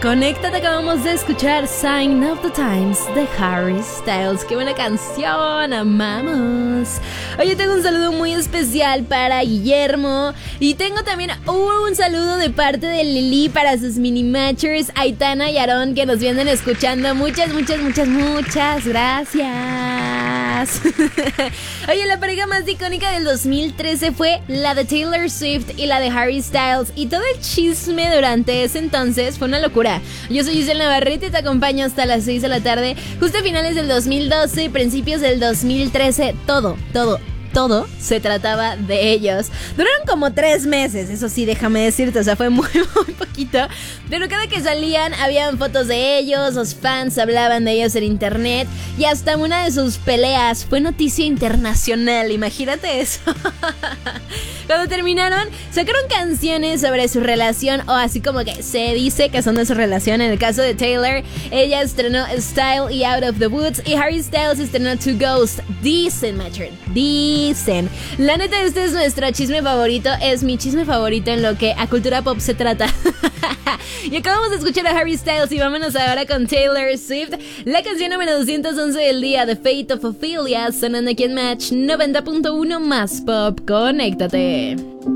Conéctate, acabamos de escuchar Sign of the Times de Harry Styles. ¡Qué buena canción! ¡Amamos! Oye, tengo un saludo muy especial para Guillermo. Y tengo también un saludo de parte de Lili para sus mini matchers, Aitana y Aarón, que nos vienen escuchando. Muchas gracias. Oye, la pareja más icónica del 2013 fue la de Taylor Swift y la de Harry Styles. Y todo el chisme durante ese entonces fue una locura. Yo soy Giselle Navarrete y te acompaño hasta las 6 de la tarde, justo a finales del 2012, principios del 2013, todo se trataba de ellos. Duraron como 3 meses, eso sí, déjame decirte, o sea, fue muy poquito. Pero cada que salían, habían fotos de ellos, los fans hablaban de ellos en internet. Y hasta una de sus peleas fue noticia internacional, imagínate eso. Cuando terminaron, sacaron canciones sobre su relación, o así como que se dice que son de su relación. En el caso de Taylor, ella estrenó Style y Out of the Woods, y Harry Styles estrenó To Ghost. Dicen. La neta, este es nuestro chisme favorito, es mi chisme favorito en lo que a cultura pop se trata. Y acabamos de escuchar a Harry Styles y vámonos ahora con Taylor Swift, la canción número 211 del día, The Fate of Ophelia, sonando aquí en Match 90.1 más pop. Conéctate.